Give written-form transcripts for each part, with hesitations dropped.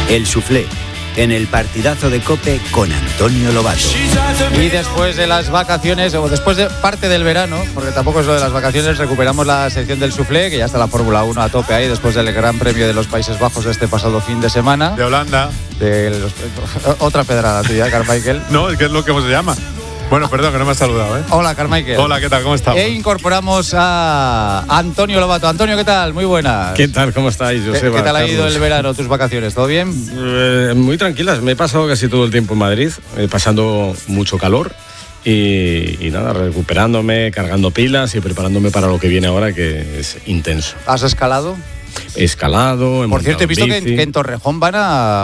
El Suflé, en el partidazo de COPE con Antonio Lobato. Y después de las vacaciones, o después de parte del verano, porque tampoco es lo de las vacaciones, recuperamos la sección del Suflé, que ya está la Fórmula 1 a tope ahí, después del Gran Premio de los Países Bajos de este pasado fin de semana. De Holanda. Otra pedrada tuya, Carmichael. No, es que es lo que se llama. Bueno, perdón, que no me has saludado, ¿eh? Hola, Carmichael. Hola, ¿qué tal? ¿Cómo estamos? E incorporamos a Antonio Lobato. Antonio, ¿qué tal? Muy buenas. ¿Qué tal? ¿Cómo estáis, Joseba? ¿Qué tal ha ido Carlos? el verano, tus vacaciones? ¿Todo bien? Muy tranquilas. Me he pasado casi todo el tiempo en Madrid, pasando mucho calor y nada, recuperándome, cargando pilas y preparándome para lo que viene ahora, que es intenso. ¿Has escalado? He escalado, Por cierto, he visto que en Torrejón van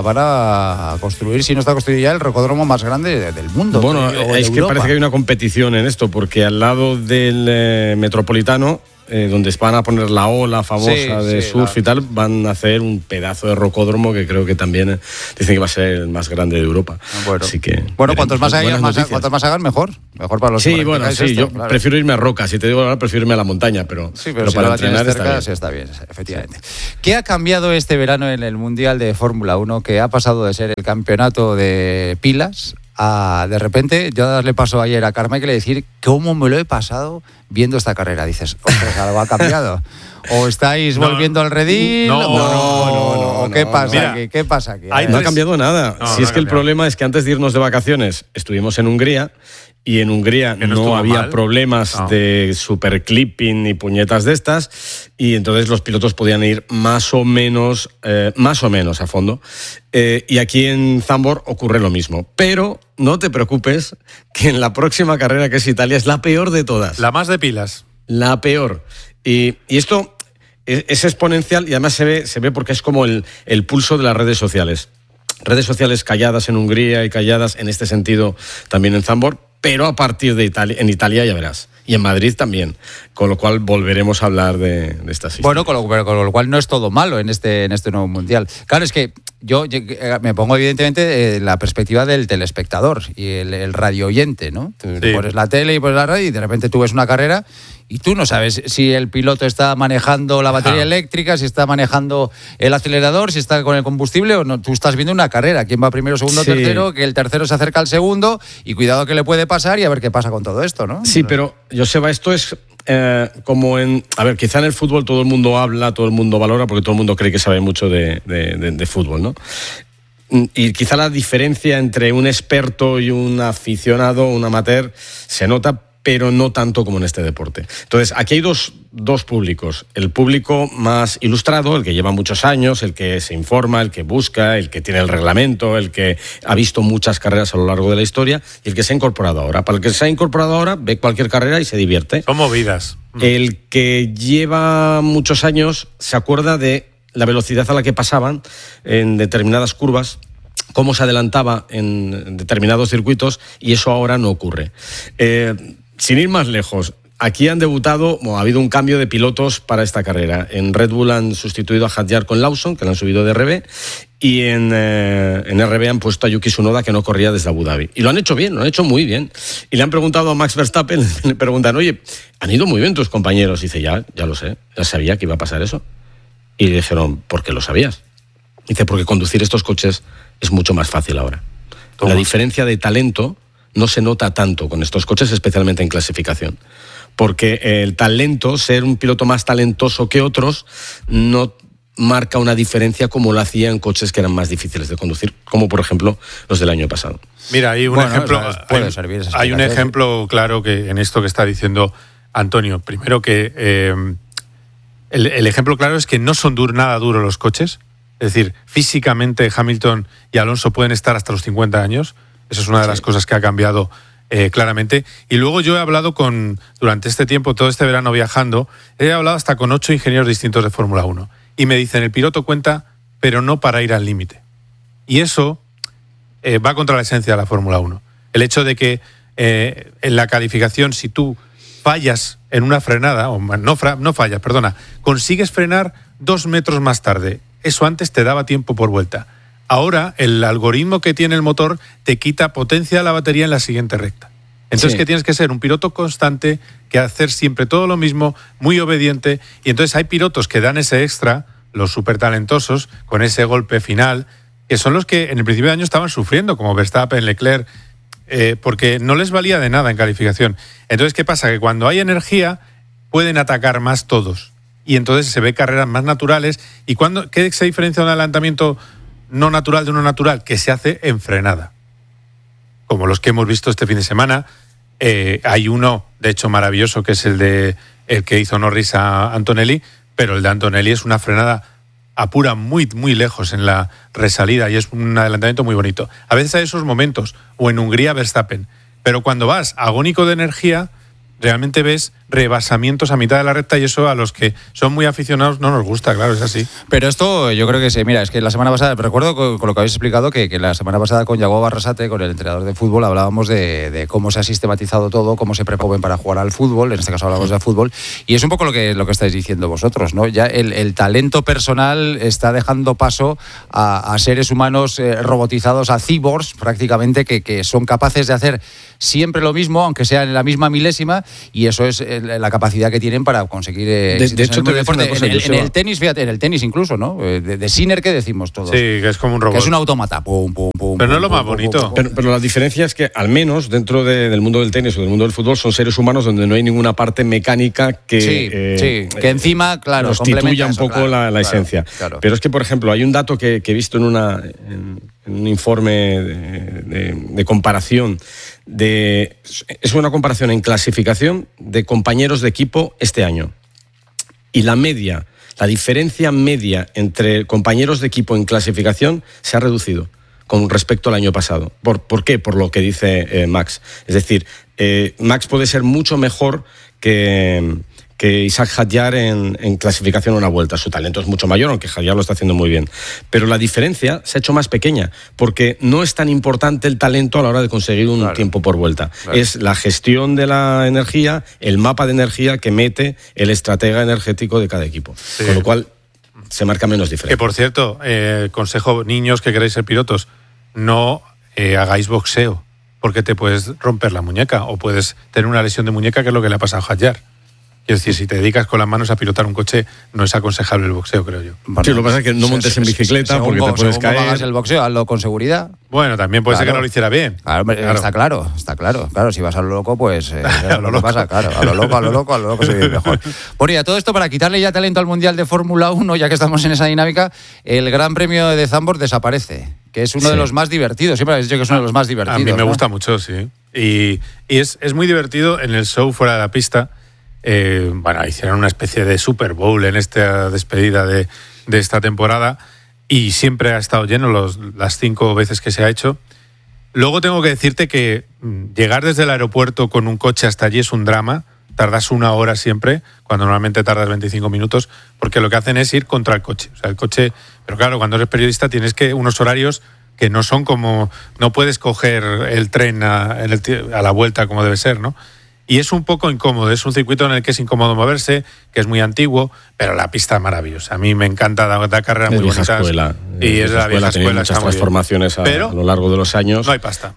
a construir, si no está construido ya, el rocódromo más grande del mundo. Bueno, es que parece que hay una competición en esto, porque al lado del Metropolitano, donde van a poner la ola famosa de surf y tal, van a hacer un pedazo de rocódromo que creo que también dicen que va a ser el más grande de Europa. Bueno, así que cuantos más hagan, mejor. Mejor para los sí, bueno, sí, yo prefiero irme a rocas. Si te digo ahora, prefiero irme a la montaña, pero pero si para la entrenar cerca, está bien, efectivamente. Sí. ¿Qué ha cambiado este verano en el Mundial de Fórmula 1, que ha pasado de ser el campeonato de pilas a, de repente, yo darle paso ayer a Carmichael y decir cómo me lo he pasado viendo esta carrera? Dices, ostras, algo ha cambiado. ¿O estáis volviendo al redil? No. ¿Qué pasa aquí? ¿Qué pasa aquí? No ha cambiado nada. Si es que el problema es que antes de irnos de vacaciones estuvimos en Hungría, y en Hungría no había problemas de superclipping ni puñetas de estas, y entonces los pilotos podían ir más o menos a fondo. Y aquí en Zandvoort ocurre lo mismo. Pero no te preocupes, que en la próxima carrera, que es Italia, es la peor de todas. La más de pilas. La peor. Y esto es exponencial, y además se ve porque es como el pulso de las redes sociales. Redes sociales calladas en Hungría y calladas en este sentido también en Zandvoort, pero a partir de en Italia ya verás. Y en Madrid también, con lo cual volveremos a hablar de estas historias. Bueno, con lo cual no es todo malo en este nuevo Mundial. Claro, es que yo me pongo evidentemente la perspectiva del telespectador y el radio oyente, ¿no? Tú pones la tele y pones la radio y de repente tú ves una carrera y tú no sabes si el piloto está manejando la batería eléctrica, si está manejando el acelerador, si está con el combustible o no. Tú estás viendo una carrera, quién va primero, segundo, tercero, que el tercero se acerca al segundo y cuidado que le puede pasar y a ver qué pasa con todo esto, ¿no? Sí, pero Joseba, esto es como en... A ver, quizá en el fútbol todo el mundo habla, todo el mundo valora, porque todo el mundo cree que sabe mucho de fútbol, ¿no? Y quizá la diferencia entre un experto y un aficionado, un amateur, se nota, pero no tanto como en este deporte. Entonces, aquí hay dos públicos. El público más ilustrado, el que lleva muchos años, el que se informa, el que busca, el que tiene el reglamento, el que ha visto muchas carreras a lo largo de la historia, y el que se ha incorporado ahora. Para el que se ha incorporado ahora, ve cualquier carrera y se divierte. Son movidas. El que lleva muchos años se acuerda de la velocidad a la que pasaban en determinadas curvas, cómo se adelantaba en determinados circuitos, y eso ahora no ocurre. Sin ir más lejos, aquí han debutado, ha habido un cambio de pilotos para esta carrera. En Red Bull han sustituido a Hadjar con Lawson, que le han subido de RB, y en RB han puesto a Yuki Tsunoda, que no corría desde Abu Dhabi. Y lo han hecho bien, lo han hecho muy bien. Y le han preguntado a Max Verstappen, le preguntan, oye, ¿han ido muy bien tus compañeros? Y dice, ya lo sé, ya sabía que iba a pasar eso. Y le dijeron, ¿por qué lo sabías? Dice, porque conducir estos coches es mucho más fácil ahora. La diferencia de talento no se nota tanto con estos coches, especialmente en clasificación. Porque el talento, ser un piloto más talentoso que otros, no marca una diferencia como lo hacía en coches que eran más difíciles de conducir, como por ejemplo los del año pasado. Mira, hay un ejemplo claro que en esto que está diciendo Antonio. Primero que el ejemplo claro es que no son nada duros los coches. Es decir, físicamente Hamilton y Alonso pueden estar hasta los 50 años. Eso es una de las cosas que ha cambiado claramente. Y luego yo he hablado durante este tiempo, todo este verano viajando, he hablado hasta con 8 ingenieros distintos de Fórmula 1. Y me dicen, el piloto cuenta, pero no para ir al límite. Y eso va contra la esencia de la Fórmula 1. El hecho de que en la calificación, si tú fallas en una frenada, o no fallas, perdona, consigues frenar 2 metros más tarde. Eso antes te daba tiempo por vuelta. Ahora, el algoritmo que tiene el motor te quita potencia a la batería en la siguiente recta. Entonces, ¿qué tienes que ser? Un piloto constante, que hacer siempre todo lo mismo, muy obediente. Y entonces hay pilotos que dan ese extra, los súper talentosos, con ese golpe final, que son los que en el principio de año estaban sufriendo, como Verstappen, Leclerc, porque no les valía de nada en calificación. Entonces, ¿qué pasa? Que cuando hay energía pueden atacar más todos y entonces se ve carreras más naturales. ¿Y qué se diferencia un adelantamiento no natural de uno natural? Que se hace en frenada, como los que hemos visto este fin de semana. Hay uno, de hecho, maravilloso, que es el que hizo Norris a Antonelli, pero el de Antonelli es una frenada apura muy, muy lejos en la resalida y es un adelantamiento muy bonito. A veces hay esos momentos, o en Hungría Verstappen, pero cuando vas agónico de energía, realmente ves rebasamientos a mitad de la recta y eso a los que son muy aficionados no nos gusta, claro, es así. Pero esto yo creo que sí, mira, es que la semana pasada, recuerdo con lo que habéis explicado, que la semana pasada con Yago Barrasate, con el entrenador de fútbol, hablábamos de cómo se ha sistematizado todo, cómo se preparan para jugar al fútbol, en este caso hablamos de fútbol, y es un poco lo que estáis diciendo vosotros, ¿no? Ya el talento personal está dejando paso a seres humanos robotizados, a cyborgs prácticamente, que son capaces de hacer siempre lo mismo, aunque sea en la misma milésima, y eso es la capacidad que tienen para conseguir de hecho, te voy a decir una cosa, en el tenis, fíjate, en el tenis incluso, ¿no? De Sinner, ¿qué decimos todos? Sí, que es como un robot. Que es un autómata. Pum, pum, pum, pero no es lo pum, más bonito. Pero la diferencia es que, al menos dentro del mundo del tenis o del mundo del fútbol, son seres humanos donde no hay ninguna parte mecánica que que encima, claro, constituya un poco la esencia. Claro. Pero es que, por ejemplo, hay un dato que he visto en un informe de comparación. Es una comparación en clasificación de compañeros de equipo este año. Y la diferencia media entre compañeros de equipo en clasificación se ha reducido con respecto al año pasado. ¿Por qué? Por lo que dice Max. Es decir, Max puede ser mucho mejor que Isaac Hadjar en clasificación a una vuelta. Su talento es mucho mayor, aunque Hadjar lo está haciendo muy bien. Pero la diferencia se ha hecho más pequeña, porque no es tan importante el talento a la hora de conseguir un tiempo por vuelta. Claro. Es la gestión de la energía, el mapa de energía que mete el estratega energético de cada equipo. Sí. Con lo cual se marca menos diferencia. Que, por cierto, consejo, niños que queréis ser pilotos, no hagáis boxeo, porque te puedes romper la muñeca o puedes tener una lesión de muñeca, que es lo que le ha pasado a Hadjar. Es decir, si te dedicas con las manos a pilotar un coche, no es aconsejable el boxeo, creo yo. Sí, lo que pasa es que no montes en bicicleta porque te puedes caer. Hagas el boxeo, hazlo con seguridad. Bueno, también puede ser que no lo hiciera bien. Claro. Está claro. Claro, si vas a lo loco, pues a lo que pasa, claro. A lo loco se vive mejor. Bueno, y a todo esto, para quitarle ya talento al Mundial de Fórmula 1, ya que estamos en esa dinámica, el Gran Premio de Zandvoort desaparece, que es uno de los más divertidos. Siempre habéis dicho que es uno de los más divertidos. A mí me gusta mucho, sí. Y es muy divertido en el show fuera de la pista. Hicieron una especie de Super Bowl en esta despedida de esta temporada y siempre ha estado lleno las 5 veces que se ha hecho. Luego tengo que decirte que llegar desde el aeropuerto con un coche hasta allí es un drama. Tardas 1 hora siempre, cuando normalmente tardas 25 minutos, porque lo que hacen es ir contra el coche. O sea, el coche, pero claro, cuando eres periodista tienes unos horarios que no son como, no puedes coger el tren a la vuelta como debe ser, ¿no? Y es un poco incómodo, es un circuito en el que es incómodo moverse, que es muy antiguo, pero la pista es maravillosa. A mí me encanta, da carreras muy bonitas. Y es la vieja escuela, muchas transformaciones a lo largo de los años. No hay pasta.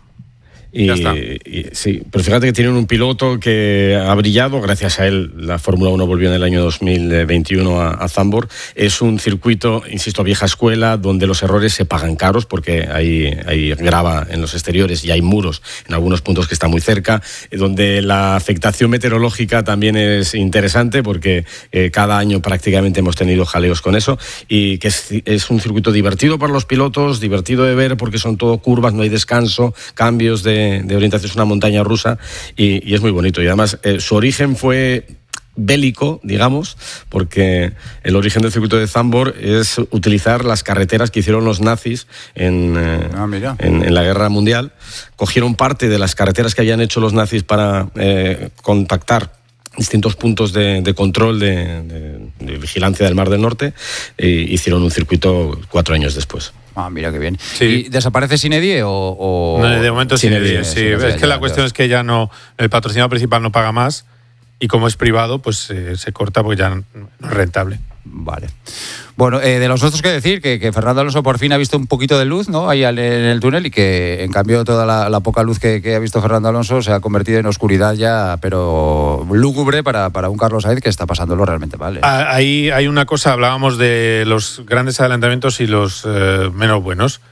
Sí, pero fíjate que tienen un piloto que ha brillado, gracias a él la Fórmula 1 volvió en el año 2021 a Zandvoort. Es un circuito, insisto, vieja escuela, donde los errores se pagan caros porque hay grava en los exteriores y hay muros en algunos puntos que están muy cerca, donde la afectación meteorológica también es interesante porque cada año prácticamente hemos tenido jaleos con eso, y que es un circuito divertido para los pilotos, divertido de ver porque son todo curvas, no hay descanso, cambios de orientación, es una montaña rusa y es muy bonito. Y además su origen fue bélico, digamos, porque el origen del circuito de Zandvoort es utilizar las carreteras que hicieron los nazis en la Guerra Mundial. Cogieron parte de las carreteras que habían hecho los nazis para contactar distintos puntos de control de vigilancia del Mar del Norte e hicieron un circuito 4 años después. Ah, mira qué bien. Sí. ¿Y desaparece Sinedie o...? No, de momento Sinedie, sí. Es que la cuestión es que ya no, el patrocinador principal no paga más y como es privado, pues se corta porque ya no es rentable. Vale. Bueno, de los otros, que decir que Fernando Alonso por fin ha visto un poquito de luz, ¿no? Ahí en el túnel, y que en cambio toda la poca luz que ha visto Fernando Alonso se ha convertido en oscuridad ya, pero lúgubre para un Carlos Sainz que está pasándolo realmente mal. Ahí hay una cosa, hablábamos de los grandes adelantamientos y los menos buenos.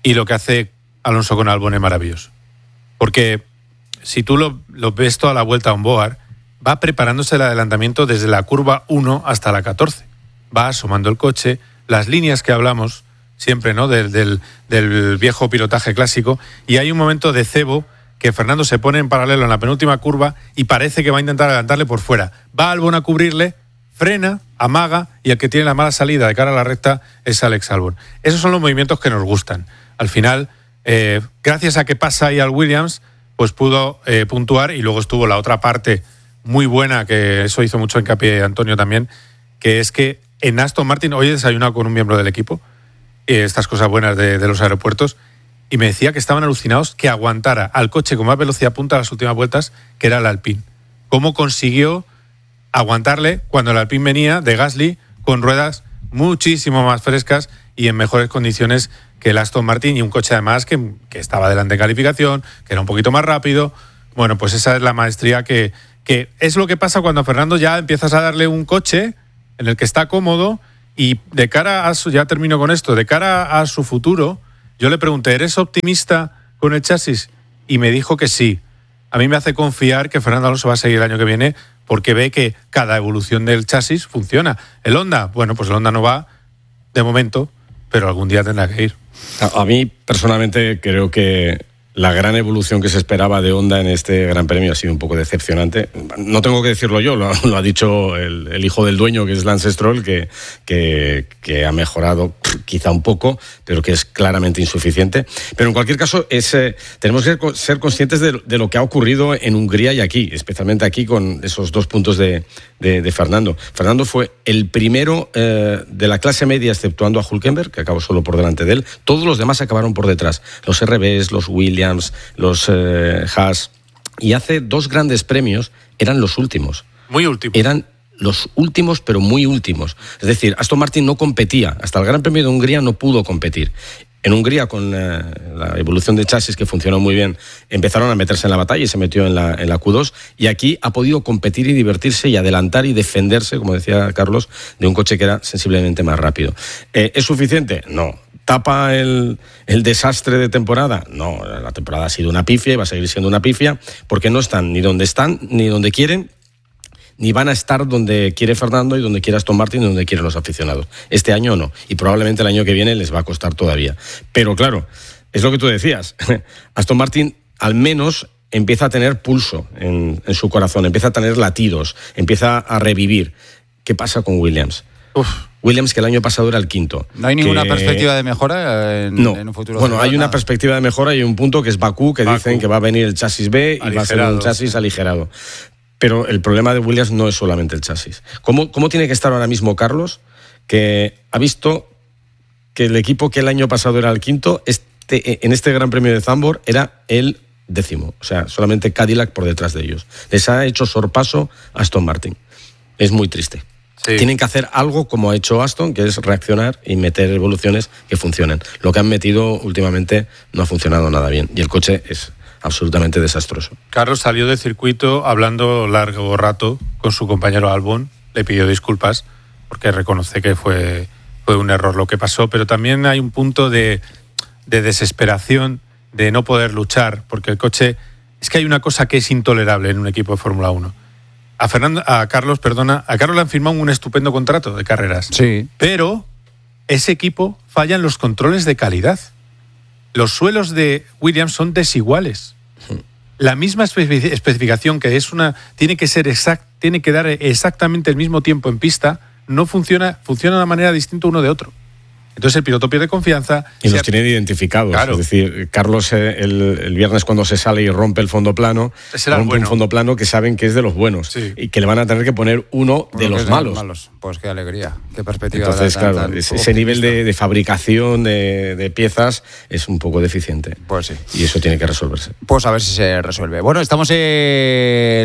y lo que hace Alonso con Albon es maravilloso. Porque si tú lo ves toda la vuelta a un Boar, va preparándose el adelantamiento desde la curva 1 hasta la 14. Va asomando el coche, las líneas que hablamos siempre, ¿no? Del viejo pilotaje clásico, y hay un momento de cebo que Fernando se pone en paralelo en la penúltima curva y parece que va a intentar adelantarle por fuera. Va Albon a cubrirle, frena, amaga, y el que tiene la mala salida de cara a la recta es Alex Albon. Esos son los movimientos que nos gustan. Al final, gracias a que pasa ahí al Williams, pues pudo puntuar, y luego estuvo la otra parte muy buena, que eso hizo mucho hincapié Antonio también, que es que en Aston Martin, hoy he desayunado con un miembro del equipo, estas cosas buenas de los aeropuertos, y me decía que estaban alucinados que aguantara al coche con más velocidad punta a las últimas vueltas, que era el Alpine. ¿Cómo consiguió aguantarle cuando el Alpine venía de Gasly con ruedas muchísimo más frescas y en mejores condiciones que el Aston Martin, y un coche además que estaba delante en calificación, que era un poquito más rápido? Bueno, pues esa es la maestría que es lo que pasa cuando a Fernando ya empiezas a darle un coche en el que está cómodo, y de cara a ya termino con esto, de cara a su futuro, yo le pregunté, ¿eres optimista con el chasis? Y me dijo que sí. A mí me hace confiar que Fernando Alonso va a seguir el año que viene, porque ve que cada evolución del chasis funciona. El Honda, bueno, pues el Honda no va de momento, pero algún día tendrá que ir. A mí, personalmente, creo que la gran evolución que se esperaba de Honda en este Gran Premio ha sido un poco decepcionante. No tengo que decirlo yo, lo ha dicho el hijo del dueño, que es Lance Stroll, que ha mejorado quizá un poco, pero que es claramente insuficiente. Pero en cualquier caso, tenemos que ser conscientes de lo que ha ocurrido en Hungría y aquí, especialmente aquí con esos 2 puntos de Fernando. Fernando fue el primero de la clase media, exceptuando a Hülkenberg, que acabó solo por delante de él. Todos los demás acabaron por detrás. Los RBs, los Williams, los Haas, y hace 2 grandes premios eran los últimos. Muy últimos. Eran los últimos, pero muy últimos. Es decir, Aston Martin no competía. Hasta el Gran Premio de Hungría no pudo competir. En Hungría, con la evolución de chasis, que funcionó muy bien, empezaron a meterse en la batalla y se metió en la Q2, y aquí ha podido competir y divertirse y adelantar y defenderse, como decía Carlos, de un coche que era sensiblemente más rápido. ¿Es suficiente? No. ¿Tapa el desastre de temporada? No, la temporada ha sido una pifia y va a seguir siendo una pifia, porque no están ni donde quieren, ni van a estar donde quiere Fernando y donde quiere Aston Martin y donde quieren los aficionados. Este año no, y probablemente el año que viene les va a costar todavía. Pero claro, es lo que tú decías, Aston Martin al menos empieza a tener pulso en su corazón, empieza a tener latidos, empieza a revivir. ¿Qué pasa con Williams? Williams, que el año pasado era el quinto. ¿No hay ninguna perspectiva de mejora en un futuro? Bueno, hay una perspectiva de mejora y un punto que es Bakú, que dicen que va a venir el chasis B y va a ser un chasis aligerado. Pero el problema de Williams no es solamente el chasis. ¿Cómo tiene que estar ahora mismo Carlos, que ha visto que el equipo que el año pasado era el quinto, en este Gran Premio de Zandvoort era el 10º? O sea, solamente Cadillac por detrás de ellos. Les ha hecho sorpaso a Aston Martin. Es muy triste. Sí. Tienen que hacer algo como ha hecho Aston, que es reaccionar y meter evoluciones que funcionen. Lo que han metido últimamente no ha funcionado nada bien y el coche es absolutamente desastroso. Carlos salió del circuito hablando largo rato con su compañero Albon, le pidió disculpas porque reconoce que fue un error lo que pasó, pero también hay un punto de desesperación, de no poder luchar, porque el coche, es que hay una cosa que es intolerable en un equipo de Fórmula 1. A Carlos le han firmado un estupendo contrato de carreras. Sí. Pero ese equipo falla en los controles de calidad. Los suelos de Williams son desiguales. La misma especificación que tiene que dar exactamente el mismo tiempo en pista, no funciona de una manera distinta uno de otro. Entonces el piloto pierde confianza. Y los tienen identificados. Claro. Es decir, Carlos el viernes cuando se sale y rompe el fondo plano, un fondo plano que saben que es de los buenos, sí, y que le van a tener que poner uno de los malos. Pues qué alegría, qué perspectiva. Entonces, claro, ese nivel de fabricación de piezas es un poco deficiente. Pues sí. Y eso tiene que resolverse. Pues a ver si se resuelve. Bueno, estamos ante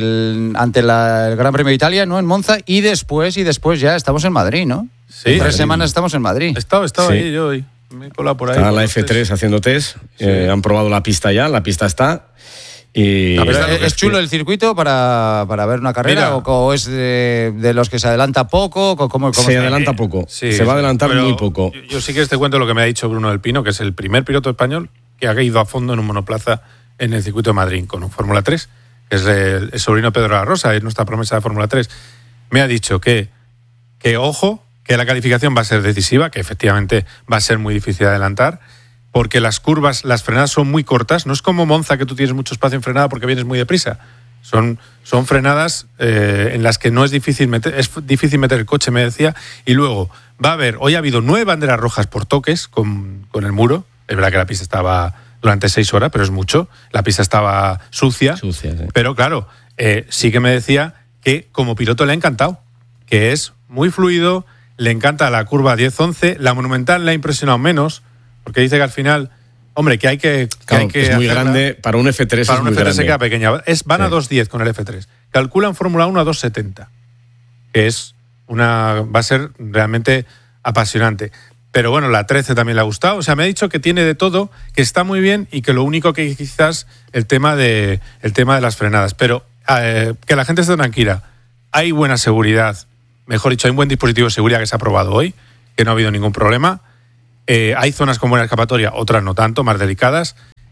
el Gran Premio de Italia, ¿no? En Monza, y después ya estamos en Madrid, ¿no? Sí, en 3 semanas estamos en Madrid. He estado sí. ahí yo me he colado por ahí. Está la F3 haciendo test, sí. Han probado la pista ya, la pista está, Y ¿Es chulo el circuito para ver una carrera? Mira, ¿O es de los que se adelanta poco? ¿Cómo se adelanta poco, Sí, se va a adelantar pero muy poco. Yo sí que te cuento lo que me ha dicho Bruno del Pino, que es el primer piloto español que ha ido a fondo en un monoplaza en el circuito de Madrid con un Fórmula 3, que es el sobrino Pedro de la Rosa, es nuestra promesa de Fórmula 3. Me ha dicho que ojo, que la calificación va a ser decisiva, que efectivamente va a ser muy difícil de adelantar, porque las curvas, las frenadas son muy cortas. No es como Monza, que tú tienes mucho espacio en frenada porque vienes muy deprisa. Son frenadas en las que no es difícil meter el coche, me decía. Y luego va a haber, hoy ha habido 9 banderas rojas por toques con el muro. Es verdad que la pista estaba durante 6 horas, pero es mucho. La pista estaba sucia. Sí. Pero claro, sí que me decía que como piloto le ha encantado, que es muy fluido, le encanta la curva 10-11, la Monumental le ha impresionado menos, porque dice que al final, hombre, que hay que es muy hacerla. grande, para un F3 Para es un muy F3 grande. se queda pequeña. Van a 2.10 con el F3. Calculan Fórmula 1 a 2.70, que va a ser realmente apasionante. Pero bueno, la 13 también le ha gustado. O sea, me ha dicho que tiene de todo, que está muy bien y que lo único que quizás el tema de las frenadas. Pero que la gente esté tranquila. Hay buena seguridad. Mejor dicho, hay un buen dispositivo de seguridad que se ha probado hoy, que no ha habido ningún problema. Hay zonas con buena escapatoria, otras no tanto, más delicadas.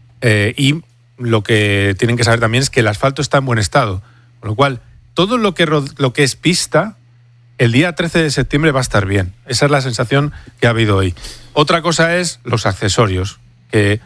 Y lo que tienen que saber también es que el asfalto está en buen estado. Con lo cual, todo lo que es pista, el día 13 de septiembre va a estar bien. Esa es la sensación que ha habido hoy. Otra cosa es los accesorios, que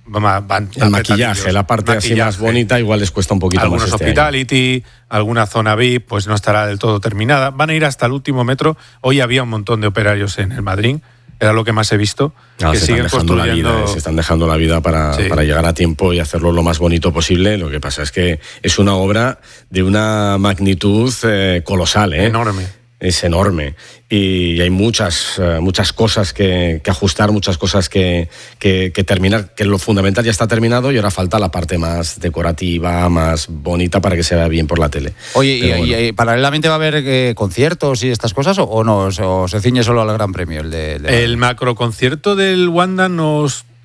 van el maquillaje, la parte así más bonita, igual les cuesta un poquito algunos más. hospitality, alguna zona VIP, pues no estará del todo terminada. Van a ir hasta el último metro. Hoy había un montón de operarios en el Madrid, era lo que más he visto, que siguen construyendo. Se están dejando la vida para llegar a tiempo y hacerlo lo más bonito posible. Lo que pasa es que es una obra de una magnitud colosal, enorme. Es enorme y hay muchas cosas que ajustar, muchas cosas que terminar, que lo fundamental ya está terminado y ahora falta la parte más decorativa, más bonita para que se vea bien por la tele. Oye, ¿y paralelamente va a haber conciertos y estas cosas o no? ¿O se ciñe solo al Gran Premio? El macroconcierto del Wanda no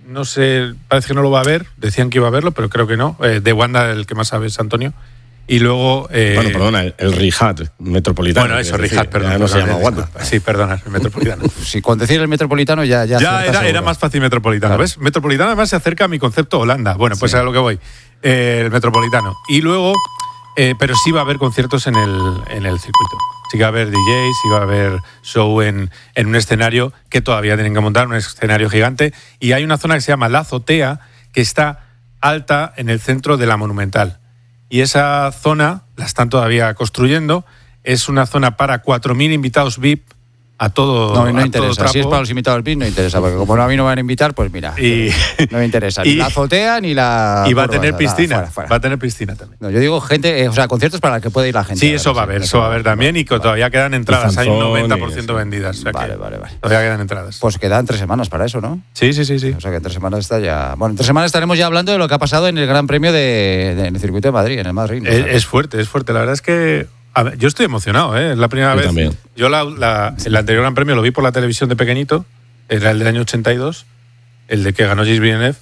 sé, parece que no lo va a haber. Decían que iba a verlo, pero creo que no. De Wanda el que más sabe es Antonio. Y luego... bueno, perdona, el Rihad Metropolitano. Bueno, eso, Rihad, perdón. Ya no se llama Wanda. Sí, perdona, el Metropolitano. Sí, con decir el Metropolitano ya era más fácil Metropolitano. Claro. ¿Ves? Metropolitano además se acerca a mi concepto Holanda. Bueno, pues Sí. a lo que voy. El Metropolitano. Y luego... pero sí va a haber conciertos en el circuito. Sí que va a haber DJs, sí va a haber show en un escenario que todavía tienen que montar, un escenario gigante. Y hay una zona que se llama La Azotea, que está alta en el centro de la Monumental. Y esa zona la están todavía construyendo. Es una zona para 4.000 invitados VIP a todo No a interesa. todo trapo. Si es para los invitados VIP, no interesa. Porque como a mí no me van a invitar, pues mira, no me interesa. Ni la azotea ni la... Y va a curva, tener nada, piscina. fuera. Va a tener piscina también. No, yo digo gente, conciertos para el que puede ir la gente. Sí, eso va a haber también. Y que todavía quedan entradas. Hay un 90% vendidas. O sea Vale. todavía quedan entradas. Pues quedan 3 semanas para eso, ¿no? Sí. O sea que en 3 semanas está ya... Bueno, en 3 semanas estaremos ya hablando de lo que ha pasado en el Gran Premio en el circuito de Madrid, en el Madrid. ¿No? Es fuerte. La verdad es que... A ver, yo estoy emocionado, ¿eh? Es la primera vez. También. Yo el anterior Gran Premio lo vi por la televisión de pequeñito. Era el del año 82. El de que ganó Gilles Villeneuve.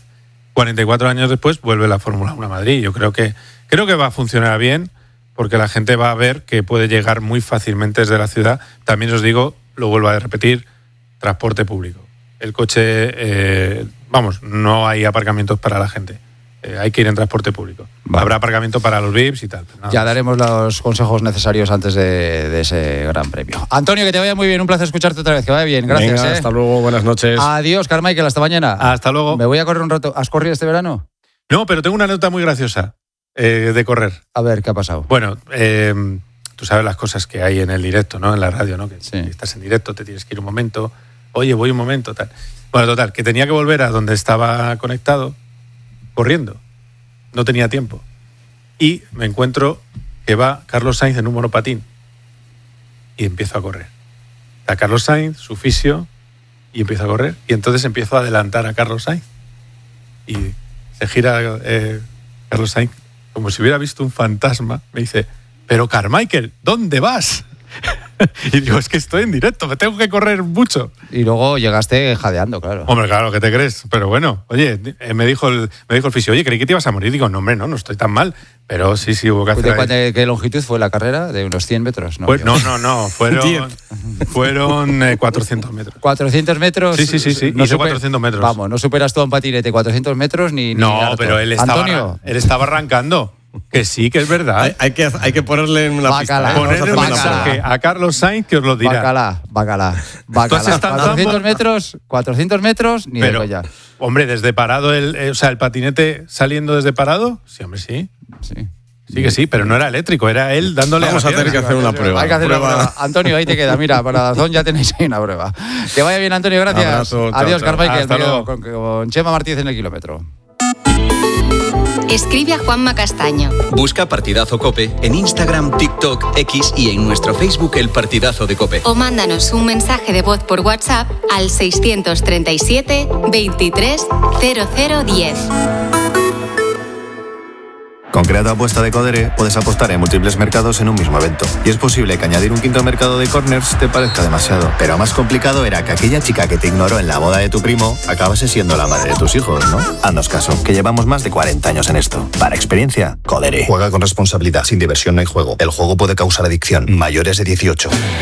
44 años después vuelve la Fórmula 1 a Madrid. Yo creo que va a funcionar bien porque la gente va a ver que puede llegar muy fácilmente desde la ciudad. También os digo, lo vuelvo a repetir, transporte público. El coche, no hay aparcamientos para la gente. Hay que ir en transporte público. Vale. Habrá aparcamiento para los VIPs y tal. Ya daremos los consejos necesarios antes de ese Gran Premio. Antonio, que te vaya muy bien. Un placer escucharte otra vez. Que vaya bien. Gracias. Venga, hasta luego. Buenas noches. Adiós, Carmichael. Hasta mañana. Hasta luego. Me voy a correr un rato. ¿Has corrido este verano? No, pero tengo una anécdota muy graciosa de correr. A ver, ¿qué ha pasado? Bueno, tú sabes las cosas que hay en el directo, ¿no? En la radio, ¿no? Que Sí. estás en directo, te tienes que ir un momento. Oye, voy un momento, tal. Bueno, total, que tenía que volver a donde estaba conectado corriendo. No tenía tiempo. Y me encuentro que va Carlos Sainz en un monopatín. Y empiezo a correr. Está Carlos Sainz, su fisio, y empiezo a correr. Y entonces empiezo a adelantar a Carlos Sainz. Y se gira Carlos Sainz como si hubiera visto un fantasma. Me dice, pero Carmichael, ¿dónde vas? Y digo, es que estoy en directo, me tengo que correr mucho. Y luego llegaste jadeando, claro. Hombre, claro, ¿qué te crees? Pero bueno, oye, me dijo el fisio, oye, creí que te ibas a morir. Digo, no, hombre, no estoy tan mal. Pero sí, hubo que hacer. ¿Qué longitud fue la carrera? ¿De unos 100 metros? No, fueron 400 metros. ¿400 metros? Sí. Hizo 400 metros. Vamos, no superas todo en patinete 400 metros ni No, harto. pero él estaba arrancando. Que sí, que es verdad. Hay que ponerle en la pista. Ponerle un mensaje a Carlos Sainz que os lo dirá. Bacala. 400 metros, ni pero, de ya. Hombre, desde parado, el patinete saliendo desde parado, sí, hombre, sí. Sí que sí, pero no era eléctrico, era él dándole Vamos a tener que hacer una prueba. Hay que hacer una prueba. Antonio, ahí te queda. Mira, para Dazón ya tenéis ahí una prueba. Que vaya bien, Antonio, gracias. Abrazo, adiós, Carmichael. Hasta luego. Con Chema Martínez en el kilómetro. Escribe a Juanma Castaño. Busca Partidazo COPE en Instagram, TikTok, X y en nuestro Facebook El Partidazo de COPE. O mándanos un mensaje de voz por WhatsApp al 637 23 0010. Con Crea tu apuesta de Codere puedes apostar en múltiples mercados en un mismo evento. Y es posible que añadir un quinto mercado de corners te parezca demasiado. Pero más complicado era que aquella chica que te ignoró en la boda de tu primo acabase siendo la madre de tus hijos, ¿no? Haznos caso, que llevamos más de 40 años en esto. Para experiencia, Codere. Juega con responsabilidad. Sin diversión no hay juego. El juego puede causar adicción. Mayores de 18.